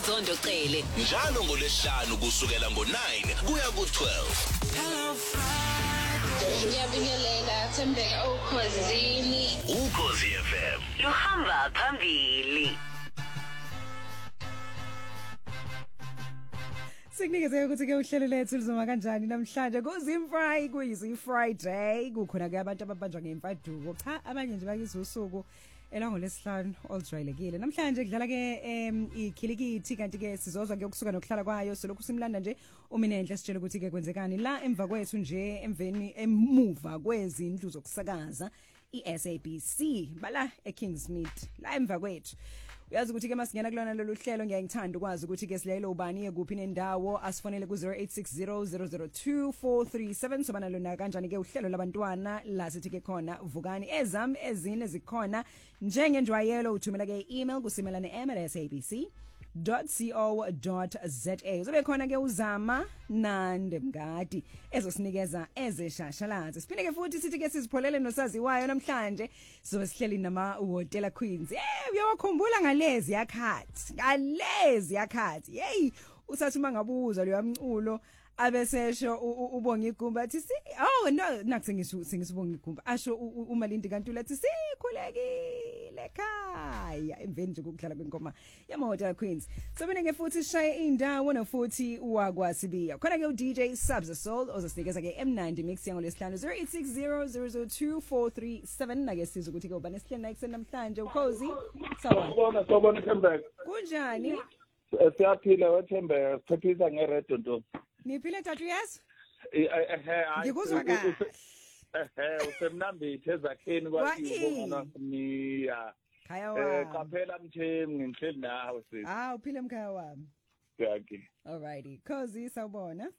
noMazondo Cele. Njalo ngolesihlanu kusukela ngo9 kuya ku12. Hello Friday. Ngiyabingelela Thembeka ukhosini. Ukhozi FM. Luhamba phambili. Sikunikeze ukuthi ke uhlelo lethu lizoma kanjani namhlanje kuZimfry kuyizi Friday kukhona ke abantu ababanjwa ngemfaduko cha abanye nje bakizusuku elangolesihlanu olujwayelekile namhlanje kudlala ke ikhilikithi kanti ke sizozwa ke ukusuka nokuhlala kwayo selokhu simlanda nje uminenhle sitshela ukuthi ke kwenzekani la emva kwethu nje emveni emuva kwezindlu zokusakaza iSABC bala eKingsmead la emva kwethu uyazi ukuthi ke masingena kulona lolu hlelo ngiyangithanda ukwazi ukuthi ke silayelo ubani ekuphi nendawo asifonele ku 0860002437 sobana lona kanjani ke uhlelo labantwana la sithi ke khona vukani ezam ezine zikhona njengenjwayelo uthumela ke email kusimelane@sabc.co.za uzobe khona ke uzama nande mngadi ezosinikeza ezeshashalazi siphinde ke futhi sithi ke sizipholele nosaziwayo namhlanje sizobe sihleli nama Hotel Queens uyawakhumbula ngalezi yakhathi hey usathi mangabuza lo yamculo abesesho ubonga igumba athi no nakusengisibonga igumba asho umalindi kanti lathi sikhulekile ekhaya emveni nje ukudlala kwenkoma yama Hotel Queens sobene ke futhi shaye indawo nofuthi wakwasibiya khona ke uDJ Subs Soul ozosinikeza ke M90 mix yangolesihlanu 0860002437 nake siza ukuthi ke ubane sihleli naye namhlanje ukhozi sawubona Thembeka kunjani siyaphila wethembeka siphephisa ngeredo ntombi niphile Tatu yes ngikuzwa kahle usemnambithe ezakheni kwakubona niya khaya wami qaphela mthembu ngihleli nawe sithi uphile mkhaya wami yaki alrighty Khosi sawubona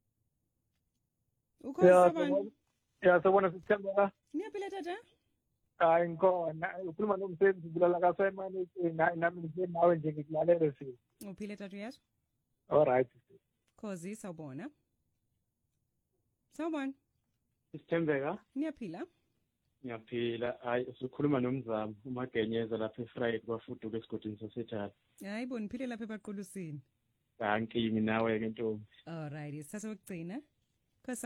ukhosi sawubona Thembeka niyaphila Tata hayi ngona ukhuluma nomsebenzi bulala kasemani nami ngisenawe nje ngikulalele sithi uphile Tatu yes alright Khosi sawubona sawubona Sithembeka niyaphila hayi usukhuluma nomzamo umagenyeza lapha eFriday kwafuduka esigodini saseThala hayi bona niphile lapha ebaqulusini Hankimi nawe ke ntombi alright sithatha ukugcina Khosi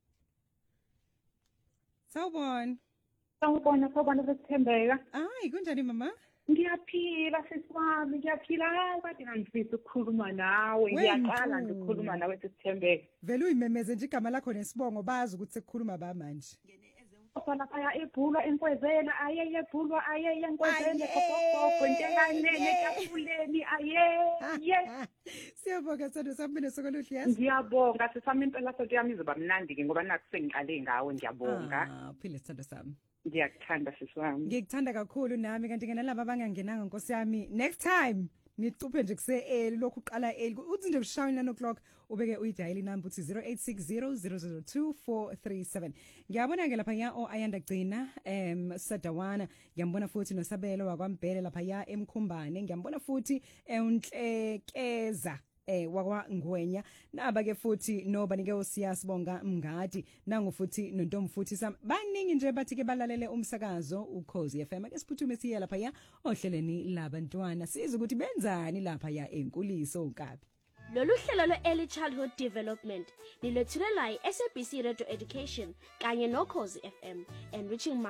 sawubona Sawubona Sithembeka hayi kunjani mama Ngiyaphila sisiwami ngiyaphila kade ngifisa ukukhuluma nawe ngiyaqala nje ukukhuluma nawe Sithembeka vele uyimemeze nje igama lakho nesibongo bazi ukuthi sekukhuluma ba manje lapha ebhulwa enkwezela ebhulwa enkwezela kokoko njenganene etafuleni siyabonga sando sami sokoluhle yes ngiyabonga sesami impela sonto yami izoba mnandi ke ngoba naku sengiqale ngawe ngiyabonga phile sando sami Ngiyakuthanda sisiwami. Ngikuthanda kakhulu nami kanti ngena laba abangangenanga Nkosi yami. Next time nicuphe nje kuse lokhu uqala uthi nje ushawe 9 o'clock ubeke uyidial number uthi 0860002437. Ngiyabona ke lapha ya ayanda gcina Sadawana ngiyambona futhi noSabelo wakwambhele lapha ya emkhumbane ngiyambona futhi unhlekeza wakwangwenya naba ke futhi noba nike usiyasibonga mngadi nangu futhi nontombi futhi baningi nje bathi ke balalele umsakazo ukhozi FM ake siphuthume siya lapha ya ohleleni labantwana siza ukuthi benzani lapha ya enkuliso ukabi Lolu hlelo lwe-Early Childhood Development lilethulelwa yi-SABC Radio Education kanye nokhozi FM enriching